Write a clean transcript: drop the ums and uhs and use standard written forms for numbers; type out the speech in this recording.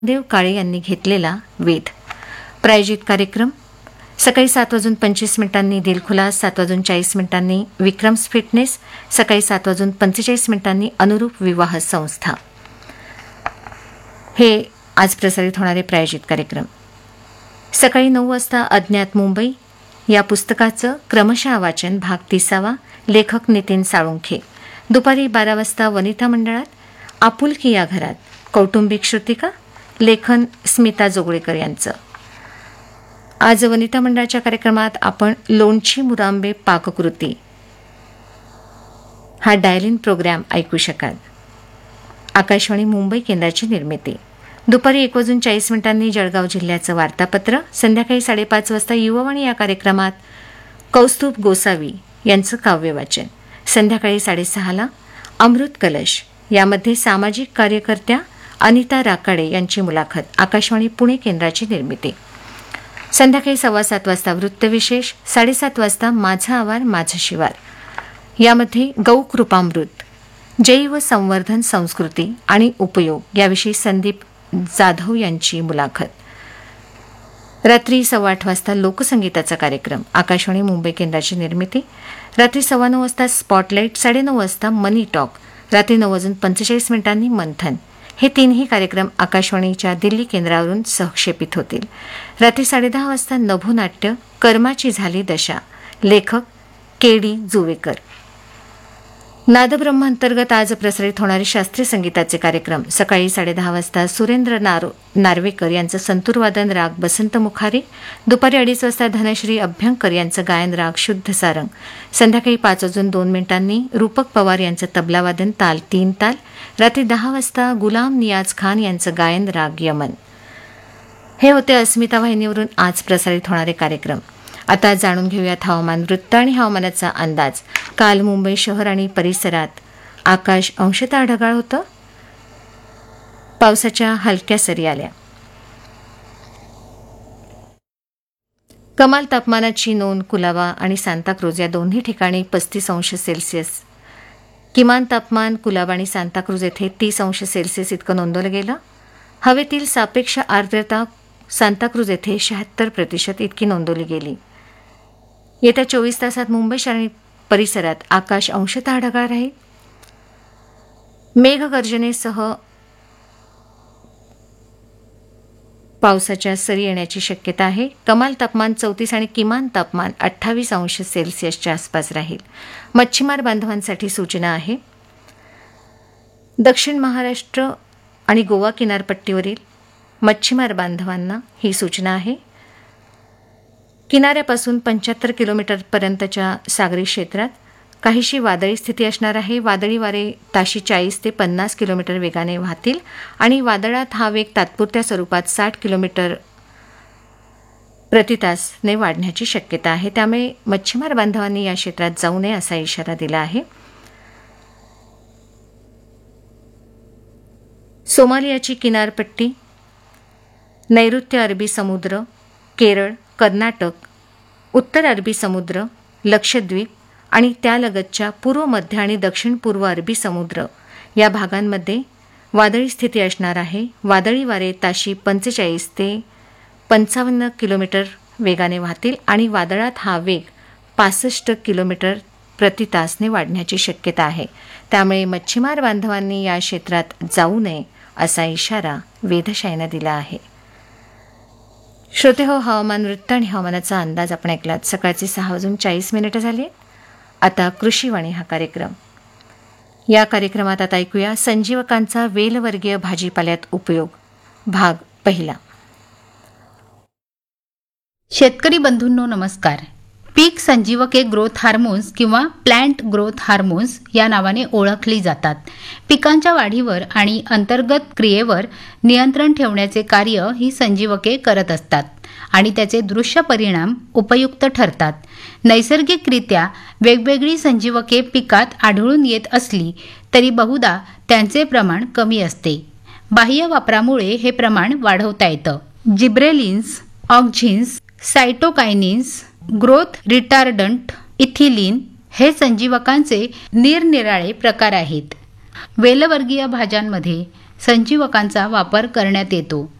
देव काळे यांनी घेतलेला वेध. प्रायोजित कार्यक्रम सकाळी 7:25 दिलखुलास, 7:40 विक्रम्स फिटनेस, सकाळी 7:45 अनुरूप विवाह संस्था. हे आज प्रसारित होणारे प्रायोजित कार्यक्रम. सकाळी 9 वाजता अज्ञात मुंबई या पुस्तकाचं क्रमशः वाचन भाग 30, लेखक नितीन साळुंखे. दुपारी 12 वाजता वनिता मंडळात आपुलकी या घरात कौटुंबिक श्रुतिका, लेखन स्मिता जोगळेकर यांचं. आज वनिता मंडळाच्या कार्यक्रमात आपण लोणची मुरांबे पाककृती हा डायल-इन प्रोग्राम ऐकू शकाल. आकाशवाणी मुंबई केंद्राची निर्मिती. दुपारी 1:40 जळगाव जिल्ह्याचं वार्तापत्र. संध्याकाळी 5:30 वाजता युवावाणी या कार्यक्रमात कौस्तुभ गोसावी यांचं काव्यवाचन. संध्याकाळी 6:30 अमृत कलश यामध्ये सामाजिक कार्यकर्त्या अनिता राकाडे यांची मुलाखत. आकाशवाणी पुणे केंद्राची निर्मिती. संध्याकाळी 7:15 वाजता वृत्तविशेष. 7:30 वाजता माझा आवार माझं शिवार यामध्ये गौकृपामृत, जैव संवर्धन संस्कृती आणि उपयोग याविषयी संदीप जाधव यांची मुलाखत. रात्री 8:15 वाजता लोकसंगीताचा कार्यक्रम. आकाशवाणी मुंबई केंद्राची निर्मिती. रात्री 9:15 वाजता स्पॉटलाईट. 9:30 वाजता मनी टॉक. रात्री 9:45 मंथन. हे तीनही कार्यक्रम आकाशवाणीच्या दिल्ली केंद्रावरून सहक्षेपित होतील. रात्री 10:30 वाजता नभोनाट्य कर्माची झाली दशा, लेखक के.डी. जुवेकर. नादब्रह्म अंतर्गत आज प्रसारित होणारे शास्त्रीय संगीताचे कार्यक्रम. सकाळी 10:30 वाजता सुरेंद्र नार्वेकर यांचं संतूरवादन राग बसंत मुखारी. दुपारी 2:30 वाजता धनश्री अभ्यंकर यांचं गायन राग शुद्ध सारंग. संध्याकाळी 5:02 रूपक पवार यांचं तबलावादन ताल 3 ताल. रात्री 10 वाजता गुलाम नियाज खान यांचं गायन राग यमन. हे होते अस्मिता वाहिनीवरून आज प्रसारित होणारे कार्यक्रम. आता जाणून घेऊयात हवामान वृत्त आणि हवामानाचा अंदाज. काल मुंबई शहर आणि परिसरात आकाश अंशतः ढगाळ होतं. पावसाच्या हलक्या सरी आल्या. कमाल तापमानाची नोंद कुलाबा आणि सांताक्रूज या दोन्ही ठिकाणी 35 अंश सेल्सिअस. किमान तापमान कुलाबा आणि सांताक्रूज येथे 30 अंश सेल्सिअस इतकं नोंदवलं गेलं. हवेतील सापेक्ष आर्द्रता सांताक्रूज येथे 76% इतकी नोंदवली गेली. येत्या 24 तासात मुंबई शहर आणि परिसरात आकाश अंशतः ढगाळ राहील. मेघगर्जनेसह पावसाच्या सरी येण्याची शक्यता आहे. कमाल तापमान 34 आणि किमान तापमान 28 अंश सेल्सिअसच्या आसपास राहील. मच्छीमार बांधवांसाठी सूचना आहे. दक्षिण महाराष्ट्र आणि गोवा किनारपट्टीवरील मच्छीमार बांधवांना ही सूचना आहे. किनाऱ्यापासून 75 किलोमीटरपर्यंतच्या सागरी क्षेत्रात काहीशी वादळी स्थिती असणार आहे. वादळी वारे ताशी 40 ते 50 किलोमीटर वेगाने वाहतील आणि वादळात हा वेग तात्पुरत्या स्वरूपात 60 किलोमीटर प्रतितासने वाढण्याची शक्यता आहे. त्यामुळे मच्छीमार बांधवांनी या क्षेत्रात जाऊ नये असा इशारा दिला आहे. सोमालियाची किनारपट्टी, नैऋत्य अरबी समुद्र, केरळ, कर्नाटक, उत्तर अरबी समुद्र, लक्षद्वीप आणि त्यालगतच्या पूर्व मध्य आणि दक्षिण पूर्व अरबी समुद्र या भागांमध्ये वादळी स्थिती असणार आहे. वादळी वारे ताशी 45 ते 55 किलोमीटर वेगाने वाहतील आणि वादळात हा वेग 65 किलोमीटर प्रतितासने वाढण्याची शक्यता आहे. त्यामुळे मच्छीमार बांधवांनी या क्षेत्रात जाऊ नये असा इशारा वेधशाळेनं दिला आहे. श्रोते हो, हवामान वृत्त आणि हवामानाचा अंदाज आपण ऐकलात. सकाळचे 6:40 झाले. आता कृषीवाणी हा कार्यक्रम. या कार्यक्रमात आता ऐकूया संजीवकांचा वेलवर्गीय भाजीपाल्यात उपयोग, भाग 1. शेतकरी बंधूंनो नमस्कार. पीक संजीवके ग्रोथ हार्मोन्स किंवा प्लांट ग्रोथ हार्मोन्स या नावाने ओळखली जातात. पिकांच्या वाढीवर आणि अंतर्गत क्रियेवर नियंत्रण ठेवण्याचे कार्य ही संजीवके करत असतात आणि त्याचे दृश्य परिणाम उपयुक्त ठरतात. नैसर्गिकरित्या वेगवेगळी संजीवके पिकात आढळून येत असली तरी बहुधा त्यांचे प्रमाण कमी असते. बाह्य वापरामुळे हे प्रमाण वाढवता येतं. जिब्रेलिन्स, ऑक्झिन्स, सायटोकायनिन्स, ग्रोथ रिटार्डंट, इथिलीन हे संजीवकांचे निरनिराळे प्रकार आहेत. वेलवर्गीय भाज्यांमध्ये संजीवकांचा वापर करण्यात येतो.